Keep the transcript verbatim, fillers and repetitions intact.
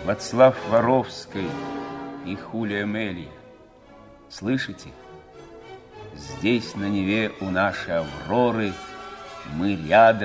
Вацлав Воровской и Хулия Мелия. Слышите? Здесь, на Неве, у нашей Авроры мы рядом.